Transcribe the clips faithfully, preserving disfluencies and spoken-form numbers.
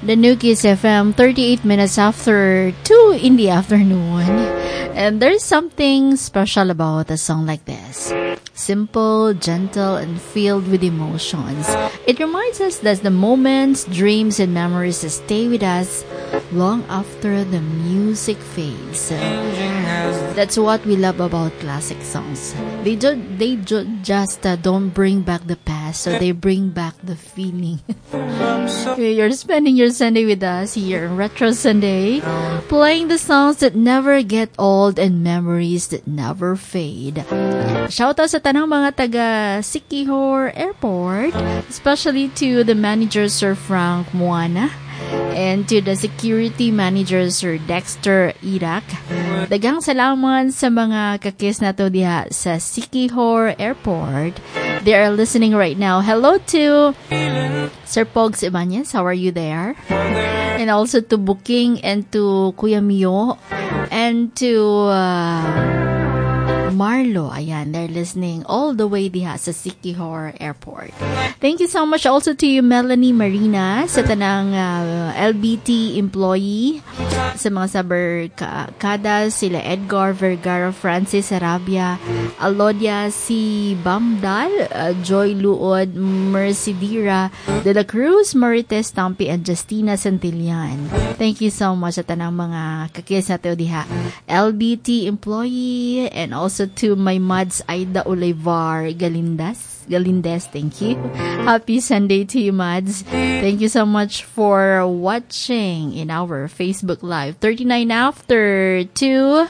The New Kiss F M, thirty-eight minutes after two in the afternoon. And there's something special about a song like this. Simple, gentle, and filled with emotions. It reminds us that the moments, dreams, and memories stay with us long after the music fades. That's what we love about classic songs. They, ju- they ju- just uh, don't bring back the past, so they bring back the feeling. You're spending your Sunday with us here in Retro Sunday, playing the songs that never get old and memories that never fade. Shout out sa tanang mga taga Siquijor Airport, especially to the manager Sir Frank Moana and to the security manager Sir Dexter Irak. Dagang salamat sa mga kakis nato diha sa Siquijor Airport. They are listening right now. Hello to Sir Pogs Ibanez. How are you there? And also to Booking and to Kuya Mio and to uh, Marlo. Ayan, they're listening all the way diha sa Siquijor Airport. Thank you so much also to you, Melanie Marina, sa tanang uh, L B T employee, sa mga sabarkada, sila Edgar Vergara, Francis Arabia, Alodia, si Bamdal, uh, Joy Luod, Mercedira, De La Cruz, Marites Tampi, and Justina Santillan. Thank you so much sa tanang mga kakis nato diha, L B T employee, and also to my Mads Aida Olivar Galindas. Galindes, thank you. Happy Sunday to you, Mads. Thank you so much for watching in our Facebook Live. thirty-nine after two.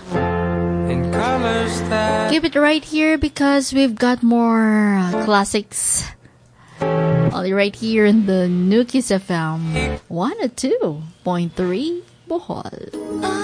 Keep it right here because we've got more uh, classics. Only right here in the New Kiss F M one oh two point three Bohol.